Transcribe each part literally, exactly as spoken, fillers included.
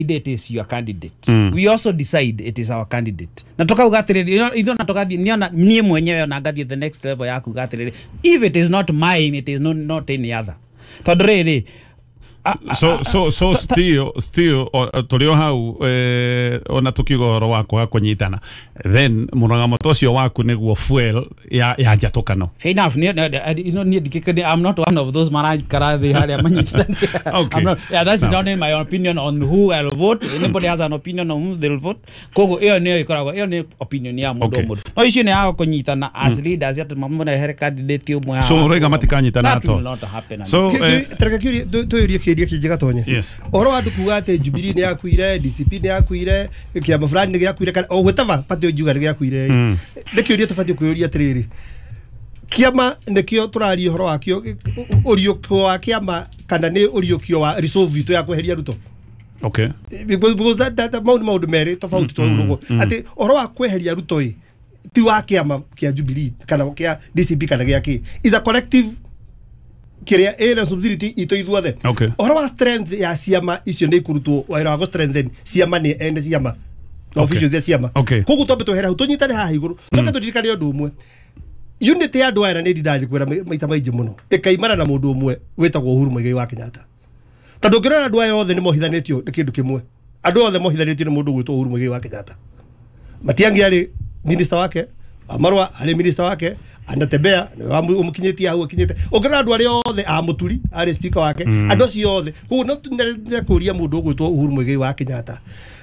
it is your candidate. Mm. We also decide it is our candidate. Natoka ugathiriri, either natoka niona nie mwenyewe na gathi the next level ya kugathiriri. If it is not mine, it is not not any other. Todrere so so so still still tulio hau ona tukigoro wako akunyitana then murangamo tocio waku niguo fuel ya ya jatokano. Fair enough. You know, I'm not one of those maraj karathi hali amanyitana. I'm not. Yeah, that's no. not in my opinion on who I'll vote. Anybody has an opinion on who they'll vote. Kogo iyo niyo ikorago iyo ni opinion ya mudo mudo. No issue ni yao kunyitana as leaders yatu mamuna here candidate umwe. So rega matikanyitana ato. That will not happen. So tereka kuri to yuri kiria kijiga tonye. Yes. Oro adu kuate Jubilee ni yakuire, D C P ni yakuire, kiama fulani ni yakuire kan o whatever pati juga ni yakuire. Ndekyo tufati kuyoria tiriri. Kiama nekio turari horo wakio uriokio wa kiama kana ni uriokio wa resolve vitu ya kweheria Ruto. Okay. Because because that that maudu maudu mere tofauti to urugo. Ati horo wa kweheria Ruto yi ti wa kiama kia Jubilee kana kia D C P kana kia ki is a collective kiria era subsidiary ito ithuothe. Okay. Horo wa strength ya siama icio ni kurutwo waira wa strengthen siama ni ende siama. Officials ya siama. Kogu tobe to hera hutonyitane ha iguru. Toke tudirikane undu umwe. Unity ya andũ aya nĩ ndindathi kwĩra maita maingĩ mũno ĩkaimana na mũndũ ũmwe wĩtagwo Uhuru Muigai wa Kenyatta. Tondũ ngĩrora andũ aya othe nĩ mohithanĩtio nĩ kĩndũ kĩmwe. Andũ othe mohithanĩtio nĩ mũndũ gwĩtwo Uhuru Muigai wa Kenyatta. Matiang'i arĩ minister wake, Wamarwa arĩ minister wake, Anatembea ũmũkinyĩtie hau akinyĩte. Ũngĩrora andũ arĩa othe a Mũturi arĩ speaker wake, andũ acio othe. Koguo no tũkũria mũndũ gwĩtwo Uhuru Muigai wa Kenyatta.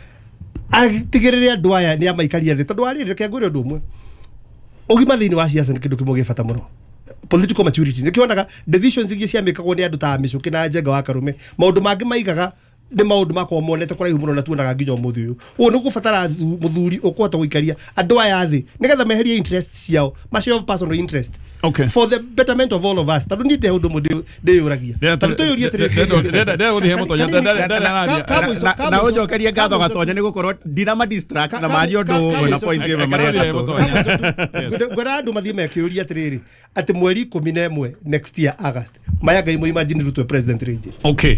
Atigĩrĩre andũ aya nĩ amaikaria thĩ tondũ arĩ reke ngũre ũndũ ũmwe. Ogima thini wa siasa ni kindu kimwe gifata muno. Political maturity nikionaga decisions ingi cia mikagwo ni andu ta Micuki na Njenga wa Karume maundu mangi maigaga ni maundu makwa monete kuraihu muno na tuonaga nginya umuthi uyu uyu ni gubatara muthuri ukuhota guikaria andu aya thi nigetha meherie interests ciao macio of personal interest. Okay. For the betterment of all of us. Tadu nite hundu mundi de uragia. Tadu to yuria tere. Dada dada uthi hemo tonya dada dada na ojo karia gatho gatonya ni gukorwo dinama distract na mario ndo na point ime maria gatho. Ngora andu mathie mekiuria tiriri ati mweri kumi na ĩmwe next year August maya ngai mo imagine Ruto president rĩngĩ. Okay.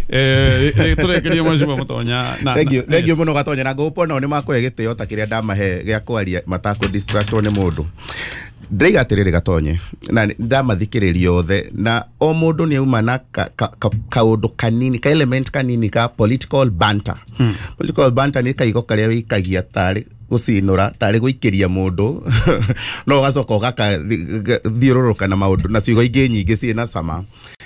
Eh turekeria mwaciba mutonya na. Thank you. Thank you muno gatonya na ngupona ni makoe gitio ta kiria ndamahe gya kwaria matako distract ni mundu. Ndreiga atiriri gatonye na ndamathikiriria othe na o mundu ni uma na kaundu kanini ka element kanini ka political banter. Hmm. Political banter ni kaigo karia wikagia tari gucinura tari guikiria mundu no gacoka gaka thiururuka na maundu na ciugo ingi nyingi ciina sama.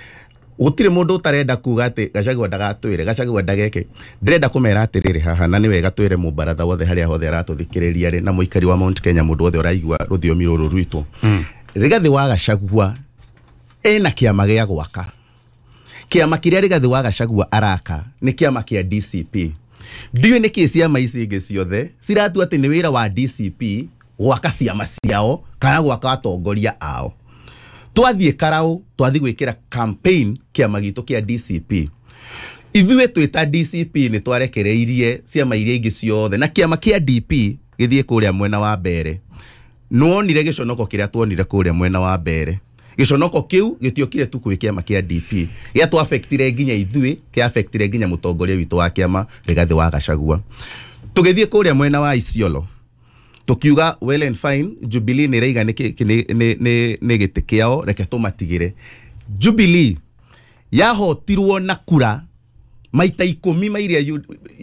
Gutire mundu utarenda kuga ati Gachagua ndagatwire Gachagua ndageke ndirenda kumera atiriri haha na ni wega twire mubaratha wothe haria hothe aratuthikiriria ri na muikari wa Mount Kenya mundu wothe uraigua ruthiomi ruru rwitu Rigathi wa Gachagua ena kiama gia gwaka kiama kiria Rigathi wa Gachagua araka ni kiama kia D C P ndiyo ni ciama ici ingi ciothe ciratu ati ni wira wa D C P gwaka ciama ciao kana gwaka atongoria ao. Twathie karau twathi gwikira campaign kiama gitu kia D C P ithuĩ twita D C P ni twarekereirie ciama iria ingi ciothe na kiama kia D P githie kuria mwena wa mbere nuonire giconoko kiria tuonire kuria mwena wa mbere giconoko kiu gitiokire tu kwi kiama kia D P ya tu affectire nginya ithuĩ kia affectire nginya mutongoria witu wa kiama Rigathi wa Gachagua tugithie kuria mwena wa Isiolo tukiuga well and fine Jubilee ni reiga ni ni ni ni gite kiao reke tumatigire Jubilee yahotirwo na kura maita ikumi mairia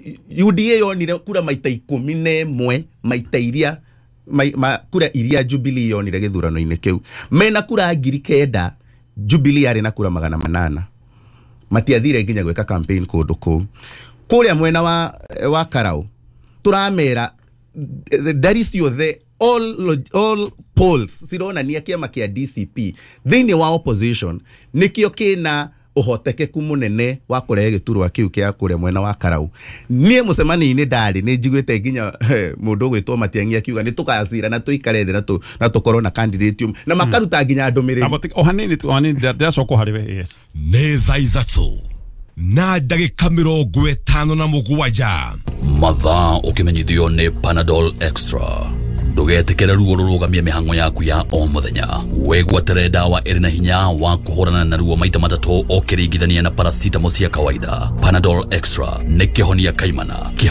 U D A yonire kura maita ikumi na ĩmwe maita iria ma kura iria Jubilee yonire githurano-ini kiu mena kura ngiri kenda Jubilee ari na kura magana manana matiathire nginya gweka campaign kundu ku kuria mwena wa wa Karau turamera that is you the all all polls sirona ni kiama kia D C P thini wa opposition nikio kina uhotekeku munene wa kurehe giturwa kiu kia kuria mwena wa Karau nie mucemani-ini ndari ni njiguite nginya mundu gwitwo Matiang'i akiuga ni tukacira na tuikare thi na tu na tukorwo na candidate na makaruta nginya ndumiriri ohanini ohanini ndacoko hariwe. Yes ne thaithatũ na ndagĩka mĩrongo ĩtano na mũgwanja mathaa ukimenyithio ni Panadol Extra. Ndugetekere ruo rurugamie mihango yaku ya o muthenya. Wegwatere dawa iri na hinya wa kuhorana na ruo maita matatu o kiringithania na paracetamol cia kawaida. Panadol Extra ni kihonia kaimana.